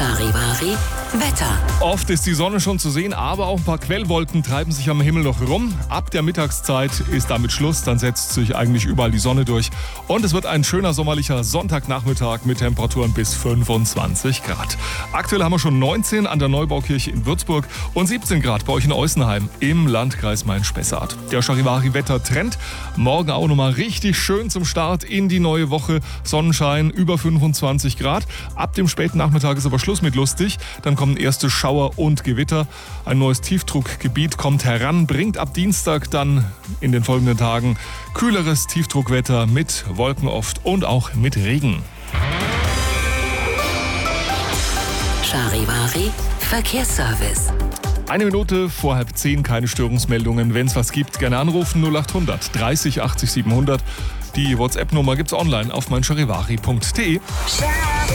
Charivari Wetter. Oft ist die Sonne schon zu sehen, aber auch ein paar Quellwolken treiben sich am Himmel noch rum. Ab der Mittagszeit ist damit Schluss, dann setzt sich eigentlich überall die Sonne durch. Und es wird ein schöner sommerlicher Sonntagnachmittag mit Temperaturen bis 25 Grad. Aktuell haben wir schon 19 an der Neubaukirche in Würzburg und 17 Grad bei euch in Eußenheim im Landkreis Main-Spessart. Der Charivari-Wetter-Trend. Morgen auch nochmal richtig schön zum Start in die neue Woche. Sonnenschein über 25 Grad. Ab dem späten Nachmittag ist aber Schluss mit lustig. Dann kommen erste Schauer und Gewitter. Ein neues Tiefdruckgebiet kommt heran, bringt ab Dienstag dann in den folgenden Tagen kühleres Tiefdruckwetter mit Wolken oft und auch mit Regen. Charivari Verkehrsservice. 1 Minute vor 9:30, keine Störungsmeldungen. Wenn es was gibt, gerne anrufen 0800 30 80 700. Die WhatsApp-Nummer gibt's online auf meincharivari.de.